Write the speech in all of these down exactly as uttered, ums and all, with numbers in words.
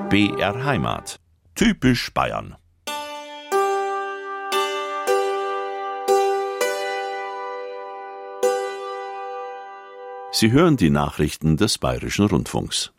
B R Heimat. Typisch Bayern. Sie hören die Nachrichten des Bayerischen Rundfunks.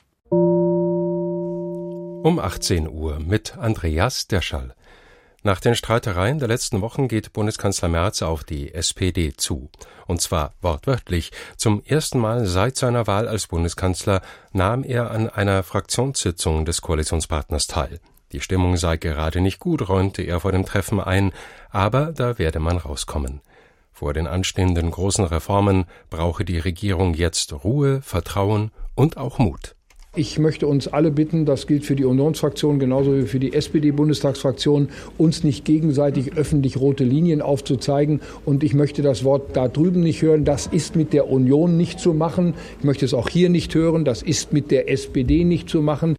Um achtzehn Uhr mit Andreas Derschall. Nach den Streitereien der letzten Wochen geht Bundeskanzler Merz auf die S P D zu. Und zwar wortwörtlich. Zum ersten Mal seit seiner Wahl als Bundeskanzler nahm er an einer Fraktionssitzung des Koalitionspartners teil. Die Stimmung sei gerade nicht gut, räumte er vor dem Treffen ein, aber da werde man rauskommen. Vor den anstehenden großen Reformen brauche die Regierung jetzt Ruhe, Vertrauen und auch Mut. Ich möchte uns alle bitten, das gilt für die Unionsfraktion genauso wie für die S P D-Bundestagsfraktion, uns nicht gegenseitig öffentlich rote Linien aufzuzeigen. Und ich möchte das Wort da drüben nicht hören, das ist mit der Union nicht zu machen. Ich möchte es auch hier nicht hören, das ist mit der S P D nicht zu machen.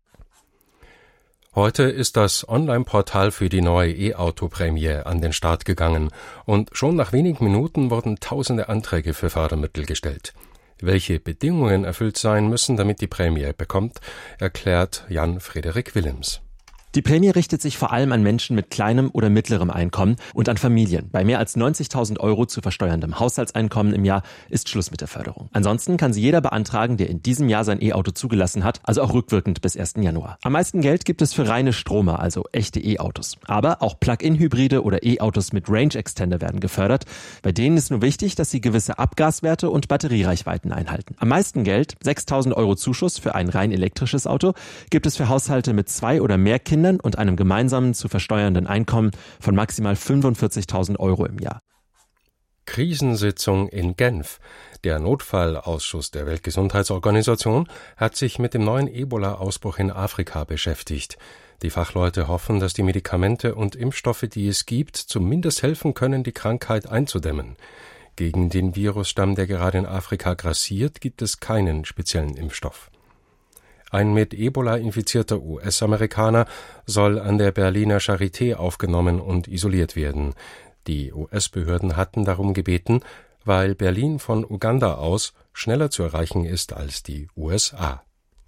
Heute ist das Online-Portal für die neue E-Auto-Prämie an den Start gegangen und schon nach wenigen Minuten wurden tausende Anträge für Fördermittel gestellt. Welche Bedingungen erfüllt sein müssen, damit die Prämie bekommt, erklärt Jan-Frederik Willems. Die Prämie richtet sich vor allem an Menschen mit kleinem oder mittlerem Einkommen und an Familien. Bei mehr als neunzigtausend Euro zu versteuerndem Haushaltseinkommen im Jahr ist Schluss mit der Förderung. Ansonsten kann sie jeder beantragen, der in diesem Jahr sein E-Auto zugelassen hat, also auch rückwirkend bis ersten Januar. Am meisten Geld gibt es für reine Stromer, also echte E-Autos. Aber auch Plug-in-Hybride oder E-Autos mit Range-Extender werden gefördert. Bei denen ist nur wichtig, dass sie gewisse Abgaswerte und Batteriereichweiten einhalten. Am meisten Geld, sechstausend Euro Zuschuss für ein rein elektrisches Auto, gibt es für Haushalte mit zwei oder mehr Kindern und einem gemeinsamen zu versteuernden Einkommen von maximal fünfundvierzigtausend Euro im Jahr. Krisensitzung in Genf. Der Notfallausschuss der Weltgesundheitsorganisation hat sich mit dem neuen Ebola-Ausbruch in Afrika beschäftigt. Die Fachleute hoffen, dass die Medikamente und Impfstoffe, die es gibt, zumindest helfen können, die Krankheit einzudämmen. Gegen den Virusstamm, der gerade in Afrika grassiert, gibt es keinen speziellen Impfstoff. Ein mit Ebola infizierter U S-Amerikaner soll an der Berliner Charité aufgenommen und isoliert werden. Die U S-Behörden hatten darum gebeten, weil Berlin von Uganda aus schneller zu erreichen ist als die U S A.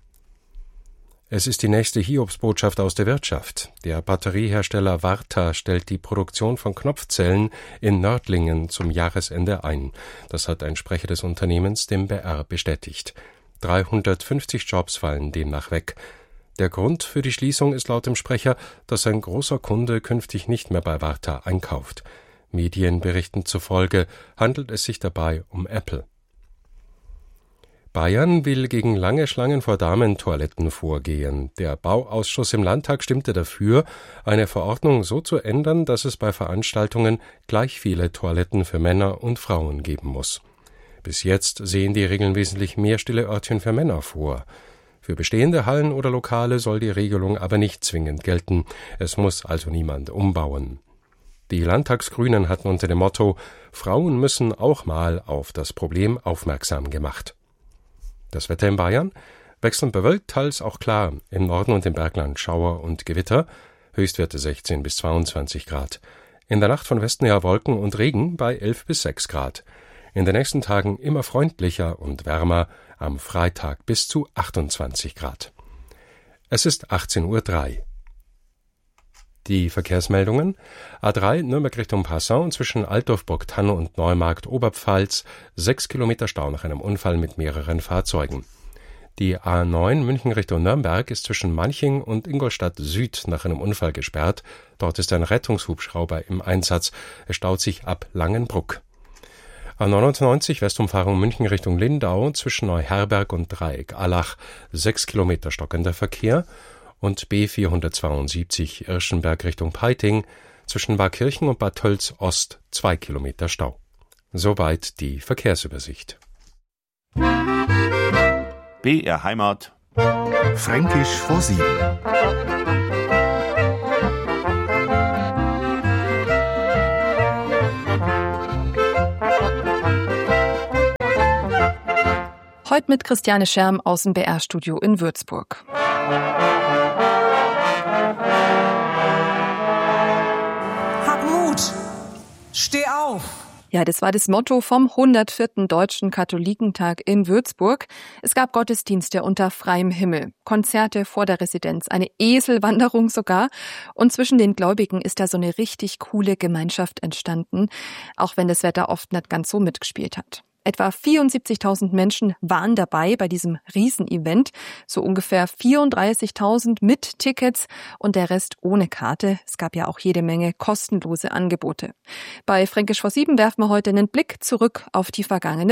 Es ist die nächste Hiobsbotschaft aus der Wirtschaft. Der Batteriehersteller Varta stellt die Produktion von Knopfzellen in Nördlingen zum Jahresende ein. Das hat ein Sprecher des Unternehmens dem B R bestätigt. dreihundertfünfzig Jobs fallen demnach weg. Der Grund für die Schließung ist laut dem Sprecher, dass ein großer Kunde künftig nicht mehr bei Varta einkauft. Medienberichten zufolge handelt es sich dabei um Apple. Bayern will gegen lange Schlangen vor Damentoiletten vorgehen. Der Bauausschuss im Landtag stimmte dafür, eine Verordnung so zu ändern, dass es bei Veranstaltungen gleich viele Toiletten für Männer und Frauen geben muss. Bis jetzt sehen die Regeln wesentlich mehr stille Örtchen für Männer vor. Für bestehende Hallen oder Lokale soll die Regelung aber nicht zwingend gelten. Es muss also niemand umbauen. Die Landtagsgrünen hatten unter dem Motto »Frauen müssen auch mal auf das Problem aufmerksam gemacht«. Das Wetter in Bayern? Wechselnd bewölkt, teils auch klar. Im Norden und im Bergland Schauer und Gewitter. Höchstwerte sechzehn bis zweiundzwanzig Grad. In der Nacht von Westen her Wolken und Regen bei elf bis sechs Grad. In den nächsten Tagen immer freundlicher und wärmer, am Freitag bis zu achtundzwanzig Grad. Es ist achtzehn Uhr drei. Die Verkehrsmeldungen: A drei Nürnberg Richtung Passau zwischen Altdorf-Burgthann und Neumarkt Oberpfalz, sechs Kilometer Stau nach einem Unfall mit mehreren Fahrzeugen. Die A neun München Richtung Nürnberg ist zwischen Manching und Ingolstadt Süd nach einem Unfall gesperrt. Dort ist ein Rettungshubschrauber im Einsatz. Es staut sich ab Langenbruck. A neunundneunzig Westumfahrung München Richtung Lindau zwischen Neuherberg und Dreieck Allach, sechs Kilometer stockender Verkehr, und B vierhundertzweiundsiebzig Irschenberg Richtung Peiting zwischen Barkirchen und Bad Tölz Ost, zwei Kilometer Stau. Soweit die Verkehrsübersicht. B R Heimat. Fränkisch vor sieben. Heute mit Christiane Scherm aus dem B R-Studio in Würzburg. Hab Mut! Steh auf! Ja, das war das Motto vom hundertvierten Deutschen Katholikentag in Würzburg. Es gab Gottesdienste unter freiem Himmel, Konzerte vor der Residenz, eine Eselwanderung sogar. Und zwischen den Gläubigen ist da so eine richtig coole Gemeinschaft entstanden, auch wenn das Wetter oft nicht ganz so mitgespielt hat. Etwa vierundsiebzigtausend Menschen waren dabei bei diesem Riesenevent, so ungefähr vierunddreißigtausend mit Tickets und der Rest ohne Karte. Es gab ja auch jede Menge kostenlose Angebote. Bei Fränkisch vor sieben werfen wir heute einen Blick zurück auf die vergangene